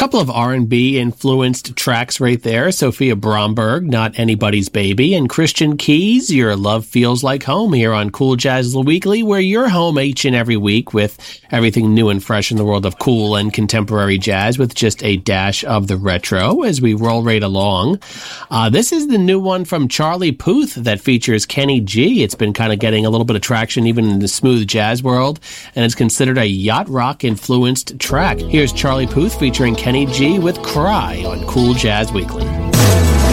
Couple of R&B influenced tracks right there. Sophia Bromberg, Not Anybody's Baby, and Christian Keys, Your Love Feels Like Home, here on Cool Jazz Weekly, where you're home each and every week with everything new and fresh in the world of cool and contemporary jazz with just a dash of the retro as we roll right along. This is the new one from Charlie Puth that features Kenny G. It's been kind of getting a little bit of traction even in the smooth jazz world, and it's considered a yacht rock influenced track. Here's Charlie Puth featuring Kenny G with Cry on Cool Jazz Weekly.